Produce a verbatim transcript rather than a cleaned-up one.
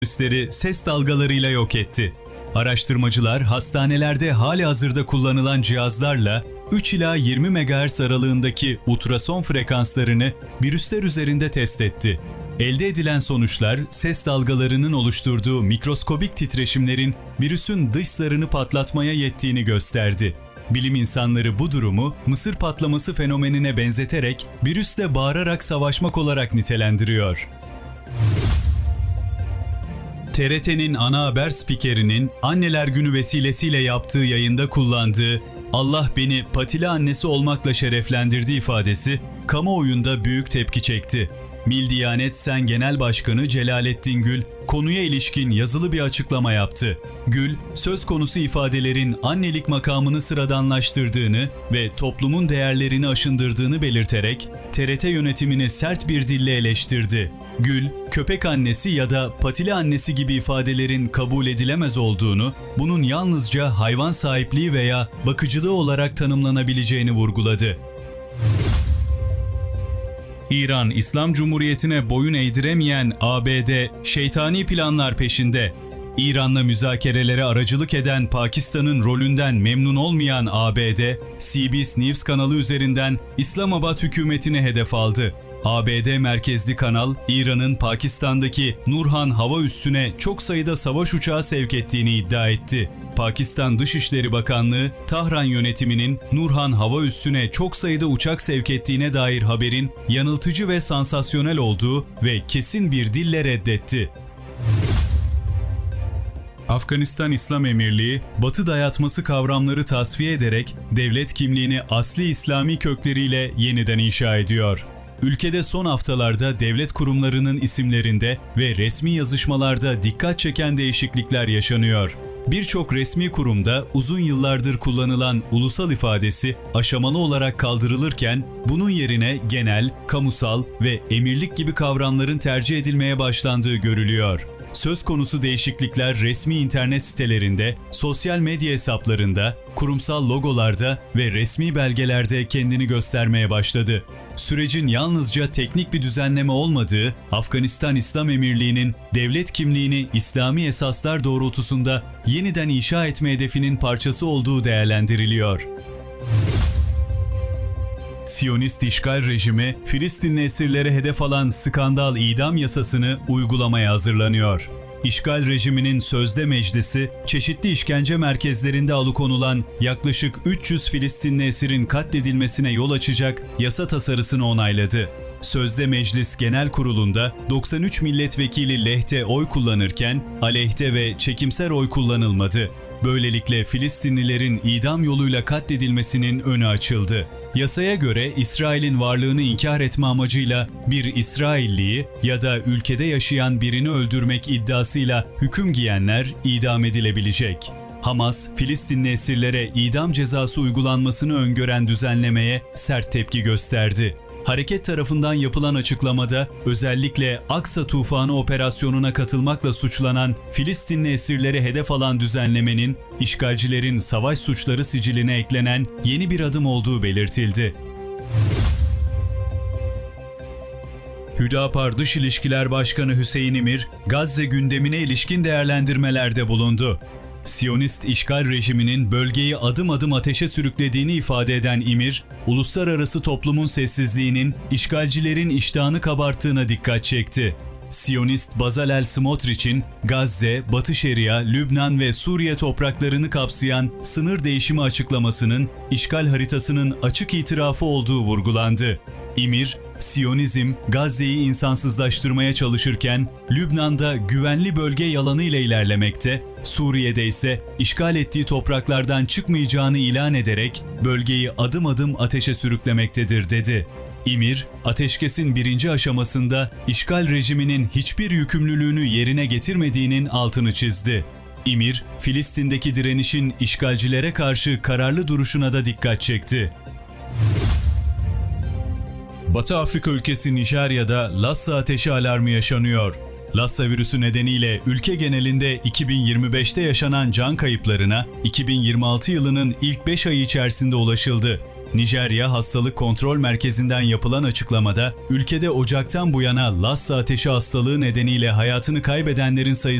virüsleri ses dalgalarıyla yok etti. Araştırmacılar hastanelerde halihazırda kullanılan cihazlarla üç ila yirmi megahertz aralığındaki ultrason frekanslarını virüsler üzerinde test etti. Elde edilen sonuçlar ses dalgalarının oluşturduğu mikroskobik titreşimlerin virüsün dış zarını patlatmaya yettiğini gösterdi. Bilim insanları bu durumu mısır patlaması fenomenine benzeterek virüsle bağırarak savaşmak olarak nitelendiriyor. T R T'nin ana haber spikerinin Anneler Günü vesilesiyle yaptığı yayında kullandığı "Allah beni patili annesi olmakla şereflendirdi" ifadesi kamuoyunda büyük tepki çekti. Mil Diyanet Sen Genel Başkanı Celalettin Gül konuya ilişkin yazılı bir açıklama yaptı. Gül, söz konusu ifadelerin annelik makamını sıradanlaştırdığını ve toplumun değerlerini aşındırdığını belirterek T R T yönetimini sert bir dille eleştirdi. Gül, köpek annesi ya da patili annesi gibi ifadelerin kabul edilemez olduğunu, bunun yalnızca hayvan sahipliği veya bakıcılığı olarak tanımlanabileceğini vurguladı. İran, İslam Cumhuriyeti'ne boyun eğdiremeyen A B D, şeytani planlar peşinde. İran'la müzakerelere aracılık eden Pakistan'ın rolünden memnun olmayan A B D, C B S News kanalı üzerinden İslamabad hükümetini hedef aldı. A B D merkezli kanal, İran'ın Pakistan'daki Nurhan hava üssüne çok sayıda savaş uçağı sevk ettiğini iddia etti. Pakistan Dışişleri Bakanlığı, Tahran yönetiminin Nurhan hava üssüne çok sayıda uçak sevk ettiğine dair haberin yanıltıcı ve sansasyonel olduğu ve kesin bir dille reddetti. Afganistan İslam Emirliği, Batı dayatması kavramları tasfiye ederek devlet kimliğini asli İslami kökleriyle yeniden inşa ediyor. Ülkede son haftalarda devlet kurumlarının isimlerinde ve resmi yazışmalarda dikkat çeken değişiklikler yaşanıyor. Birçok resmi kurumda uzun yıllardır kullanılan ulusal ifadesi aşamalı olarak kaldırılırken bunun yerine genel, kamusal ve emirlik gibi kavramların tercih edilmeye başlandığı görülüyor. Söz konusu değişiklikler resmi internet sitelerinde, sosyal medya hesaplarında, kurumsal logolarda ve resmi belgelerde kendini göstermeye başladı. Sürecin yalnızca teknik bir düzenleme olmadığı, Afganistan İslam Emirliği'nin devlet kimliğini İslami esaslar doğrultusunda yeniden inşa etme hedefinin parçası olduğu değerlendiriliyor. Siyonist işgal rejimi, Filistinli esirlere hedef alan skandal idam yasasını uygulamaya hazırlanıyor. İşgal rejiminin sözde meclisi, çeşitli işkence merkezlerinde alıkonulan yaklaşık üç yüz Filistinli esirin katledilmesine yol açacak yasa tasarısını onayladı. Sözde Meclis Genel Kurulu'nda doksan üç milletvekili lehte oy kullanırken aleyhte ve çekimser oy kullanılmadı. Böylelikle Filistinlilerin idam yoluyla katledilmesinin önü açıldı. Yasaya göre İsrail'in varlığını inkar etme amacıyla bir İsrailliyi ya da ülkede yaşayan birini öldürmek iddiasıyla hüküm giyenler idam edilebilecek. Hamas, Filistinli esirlere idam cezası uygulanmasını öngören düzenlemeye sert tepki gösterdi. Hareket tarafından yapılan açıklamada özellikle Aksa Tufanı operasyonuna katılmakla suçlanan Filistinli esirleri hedef alan düzenlemenin işgalcilerin savaş suçları siciline eklenen yeni bir adım olduğu belirtildi. Hüdapar Dış İlişkiler Başkanı Hüseyin İmir, Gazze gündemine ilişkin değerlendirmelerde bulundu. Siyonist işgal rejiminin bölgeyi adım adım ateşe sürüklediğini ifade eden İmir, uluslararası toplumun sessizliğinin işgalcilerin iştahını kabarttığına dikkat çekti. Siyonist Bezalel Smotrich'in Gazze, Batı Şeria, Lübnan ve Suriye topraklarını kapsayan sınır değişimi açıklamasının işgal haritasının açık itirafı olduğu vurgulandı. İmir, Siyonizm, Gazze'yi insansızlaştırmaya çalışırken Lübnan'da güvenli bölge yalanıyla ilerlemekte, Suriye'de ise işgal ettiği topraklardan çıkmayacağını ilan ederek bölgeyi adım adım ateşe sürüklemektedir dedi. İmir, ateşkesin birinci aşamasında işgal rejiminin hiçbir yükümlülüğünü yerine getirmediğinin altını çizdi. İmir, Filistin'deki direnişin işgalcilere karşı kararlı duruşuna da dikkat çekti. Batı Afrika ülkesi Nijerya'da Lassa ateşi alarmı yaşanıyor. Lassa virüsü nedeniyle ülke genelinde iki bin yirmi beşte yaşanan can kayıplarına iki bin yirmi altı yılının ilk beş ayı içerisinde ulaşıldı. Nijerya Hastalık Kontrol Merkezi'nden yapılan açıklamada, ülkede Ocak'tan bu yana Lassa ateşi hastalığı nedeniyle hayatını kaybedenlerin sayısı